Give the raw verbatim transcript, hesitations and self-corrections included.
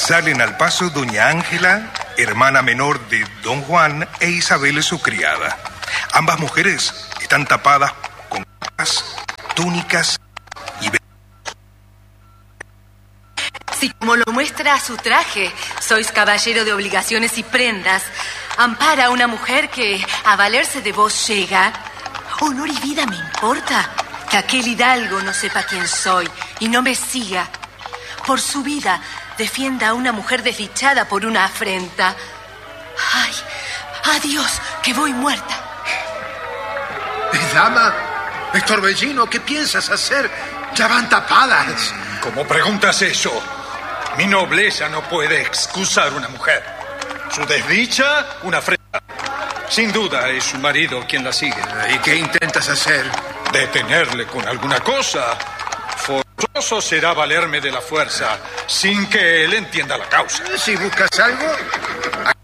Salen al paso doña Ángela, hermana menor de don Juan, e Isabel, su criada. Ambas mujeres están tapadas con capas, túnicas y... Si como lo muestra su traje, sois caballero de obligaciones y prendas, ampara a una mujer que a valerse de vos llega, honor y vida me importa que aquel hidalgo no sepa quién soy y no me siga. Por su vida defienda a una mujer desdichada por una afrenta. ¡Ay! ¡Adiós! Que voy muerta. Dama, Torbellino, ¿qué piensas hacer? Ya van tapadas. ¿Cómo preguntas eso? Mi nobleza no puede excusar una mujer. Su desdicha, una afrenta. Sin duda es su marido quien la sigue. ¿Y qué intentas hacer? Detenerle con alguna cosa. Forzoso será valerme de la fuerza sin que él entienda la causa. Si buscas algo,